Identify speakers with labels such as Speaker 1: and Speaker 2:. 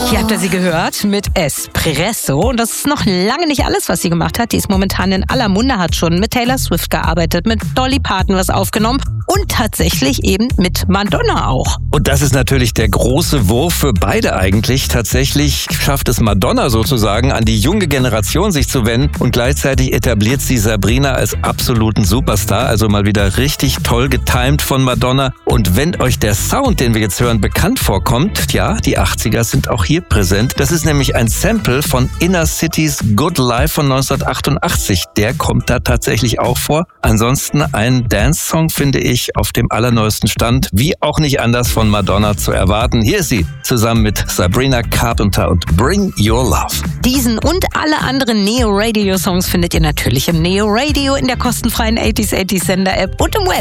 Speaker 1: Hier habt ihr sie gehört mit Espresso. Und das ist noch lange nicht alles, was sie gemacht hat. Die ist momentan in aller Munde, hat schon mit Taylor Swift gearbeitet, mit Dolly Parton was aufgenommen und tatsächlich eben mit Madonna auch.
Speaker 2: Und das ist natürlich der große Wurf für beide eigentlich. Tatsächlich schafft es Madonna sozusagen, an die junge Generation sich zu wenden und gleichzeitig etabliert sie Sabrina als absoluten Superstar. Also mal wieder richtig toll getimed von Madonna. Und wenn euch der Sound, den wir jetzt hören, bekannt vorkommt, ja, die 80er sind auch hier präsent. Das ist nämlich ein Sample von Inner Cities Good Life von 1988. Der kommt da tatsächlich auch vor. Ansonsten ein Dance-Song, finde ich, auf dem allerneuesten Stand, wie auch nicht anders von Madonna zu erwarten. Hier ist sie, zusammen mit Sabrina Carpenter und Bring Your Love.
Speaker 1: Diesen und alle anderen Neo Radio Songs findet ihr natürlich im Neo Radio, in der kostenfreien 80s Sender App und im Web.